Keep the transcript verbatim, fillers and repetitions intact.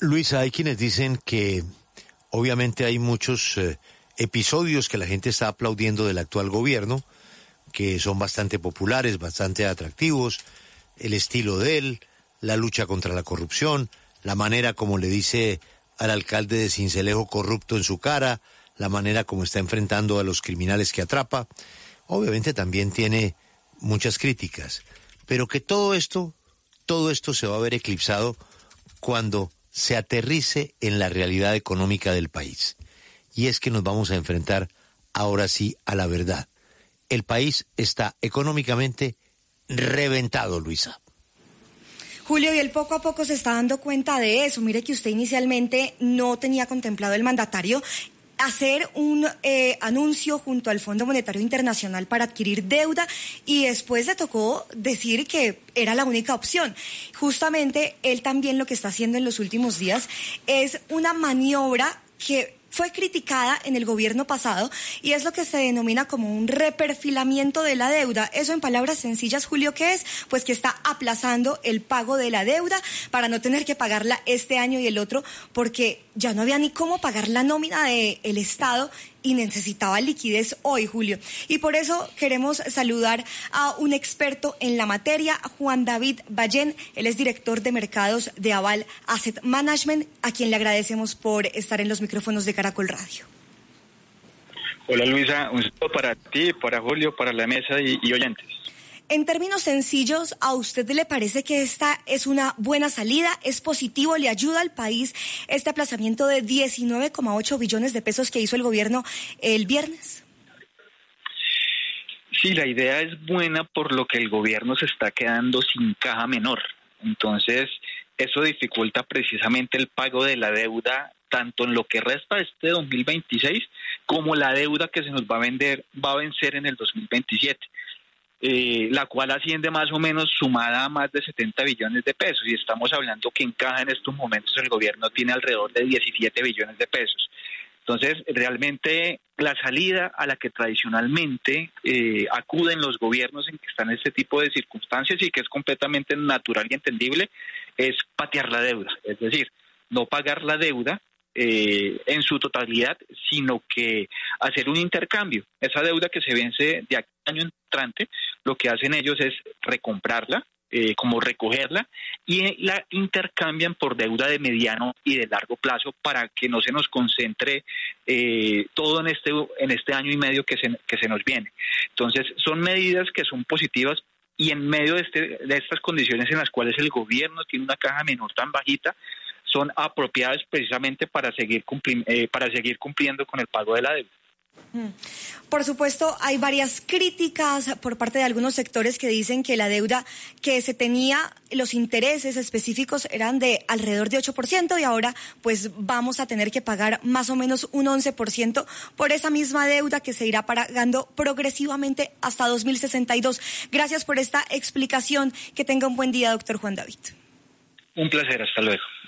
Luisa, hay quienes dicen que obviamente hay muchos eh, episodios que la gente está aplaudiendo del actual gobierno, que son bastante populares, bastante atractivos, el estilo de él, la lucha contra la corrupción, la manera como le dice al alcalde de Sincelejo corrupto en su cara, la manera como está enfrentando a los criminales que atrapa. Obviamente también tiene muchas críticas, pero que todo esto, todo esto se va a ver eclipsado cuando se aterrice en la realidad económica del país. Y es que nos vamos a enfrentar ahora sí a la verdad. El país está económicamente reventado, Luisa. Julio, y él poco a poco se está dando cuenta de eso. Mire que usted inicialmente no tenía contemplado el mandatario hacer un eh, anuncio junto al Fondo Monetario Internacional para adquirir deuda, y después le tocó decir que era la única opción. Justamente él también lo que está haciendo en los últimos días es una maniobra que fue criticada en el gobierno pasado, y es lo que se denomina como un reperfilamiento de la deuda. Eso, en palabras sencillas, Julio, ¿qué es? Pues que está aplazando el pago de la deuda para no tener que pagarla este año y el otro, porque ya no había ni cómo pagar la nómina del Estado y necesitaba liquidez hoy, Julio. Y por eso queremos saludar a un experto en la materia, Juan David Ballén. Él es director de mercados de Aval Asset Management, a quien le agradecemos por estar en los micrófonos de Caracol Radio. Hola Luisa, un saludo para ti, para Julio, para la mesa y, y oyentes. En términos sencillos, ¿a usted le parece que esta es una buena salida? ¿Es positivo? ¿Le ayuda al país este aplazamiento de diecinueve coma ocho billones de pesos que hizo el gobierno el viernes? Sí, la idea es buena, por lo que el gobierno se está quedando sin caja menor. Entonces, eso dificulta precisamente el pago de la deuda, tanto en lo que resta de este dos mil veintiséis como la deuda que se nos va a vender, va a vencer en el dos mil veintisiete. Eh, la cual asciende más o menos sumada a más de setenta billones de pesos, y estamos hablando que en caja en estos momentos el gobierno tiene alrededor de diecisiete billones de pesos. Entonces, realmente la salida a la que tradicionalmente eh, acuden los gobiernos en que están en este tipo de circunstancias, y que es completamente natural y entendible, es patear la deuda, es decir, no pagar la deuda Eh, en su totalidad, sino que hacer un intercambio. Esa deuda que se vence de año entrante, lo que hacen ellos es recomprarla, eh, como recogerla, y la intercambian por deuda de mediano y de largo plazo, para que no se nos concentre eh, todo en este en este año y medio que se, que se nos viene. Entonces, son medidas que son positivas, y en medio de, este, de estas condiciones en las cuales el gobierno tiene una caja menor tan bajita, son apropiadas precisamente para seguir cumpli- eh, para seguir cumpliendo con el pago de la deuda. Por supuesto, hay varias críticas por parte de algunos sectores que dicen que la deuda que se tenía, los intereses específicos eran de alrededor de ocho por ciento, y ahora pues vamos a tener que pagar más o menos un once por ciento por esa misma deuda, que se irá pagando progresivamente hasta dos mil sesenta y dos. Gracias por esta explicación. Que tenga un buen día, doctor Juan David. Un placer, hasta luego.